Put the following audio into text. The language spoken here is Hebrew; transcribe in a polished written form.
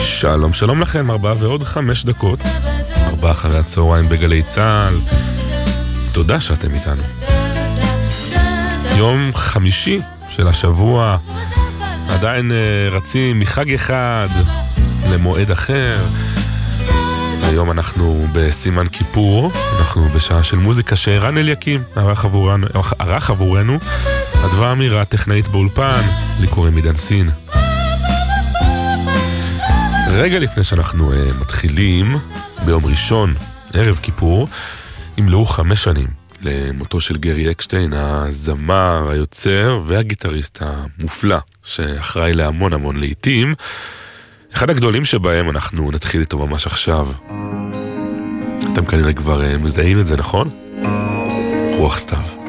שלום, שלום לכם, 4:05, 4 אחרי הצהריים בגלי צהל. תודה שאתם איתנו. יום חמישי של השבוע, עדיין רצים מחג אחד למועד אחר. היום אנחנו בסימן כיפור, אנחנו בשעה של מוזיקה שרן אליקים ערך עבורנו, אדווה אמירה טכנאית באולפן, לי קוראים עידן סין. רגע לפני שאנחנו מתחילים, ביום ראשון, ערב כיפור, ימלאו 5 שנים למותו של גרי אקשטיין, הזמר, היוצר והגיטריסט המופלא, שאחראי להמון המון לעיתים. אחד הגדולים שבהם, אנחנו נתחיל איתו ממש עכשיו. אתם כנראה כבר מזדהים את זה, נכון? רוח סתיו.